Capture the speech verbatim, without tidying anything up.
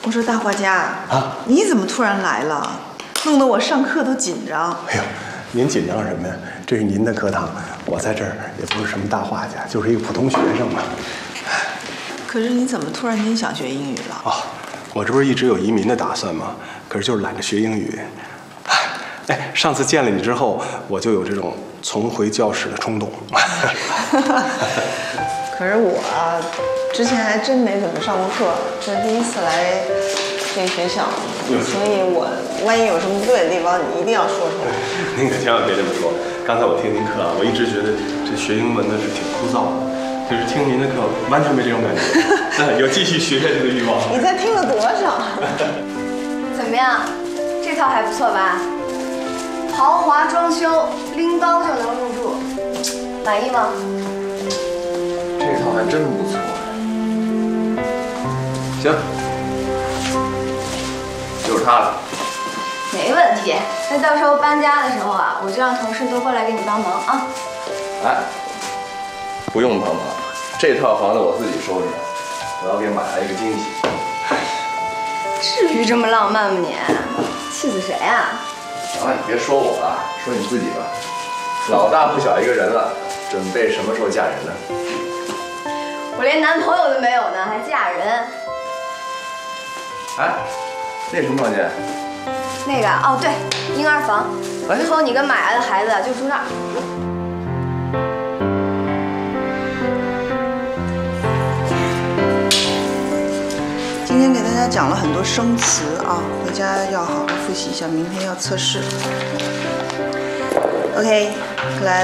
我说大画家啊， 你怎么突然来了？弄得我上课都紧张。 哎呦，您紧张什么呀？这是您的课堂，我在这儿也不是什么大画家，就是一个普通学生嘛。 可是你怎么突然间想学英语了？ 啊，我这不是一直有移民的打算吗？可是就是懒得学英语。哎，上次见了你之后，我就有这种重回教室的冲动。 可是我之前还真没怎么上过课，这是第一次来这个学校，所以我万一有什么不对的地方，你一定要说出来。 您可千万别这么说。刚才我听您课啊，我一直觉得这学英文的是挺枯燥的，就是听您的课完全没这种感觉，有继续学下去的欲望。 你才听了多少？ 怎么样？这套还不错吧？豪华装修，拎包就能入住，满意吗？ 这套还真不错。行，就是它了。 没问题。那到时候搬家的时候啊，我就让同事都过来给你帮忙啊。 哎，不用帮忙，这套房子我自己收拾，我要给买来一个惊喜。 至于这么浪漫吗你？气死谁啊？ 行了，你别说我了，说你自己吧。老大不小一个人了，准备什么时候嫁人呢？ 我连男朋友都没有呢，还嫁人？ 哎，那什么房间？ 那个哦，对，婴儿房。 哎以后你跟买来的孩子就住那儿。 今天给大家讲了很多生词啊，回家要好好复习一下，明天要测试。OK，来。